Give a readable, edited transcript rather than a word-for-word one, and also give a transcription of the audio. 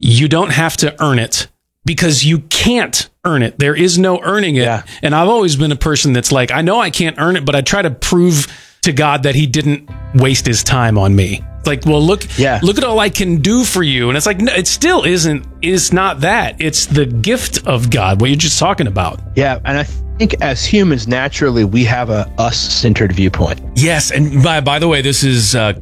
you don't have to earn it because you can't earn it. There is no earning it. Yeah. And I've always been a person that's like, I know I can't earn it, but I try to prove to God that he didn't waste his time on me. Like, well, look at all I can do for you. And it's like, no, it still it's not that. It's the gift of God, what you're just talking about. Yeah. And I think as humans, naturally, we have a us-centered viewpoint. Yes. And by the way, this is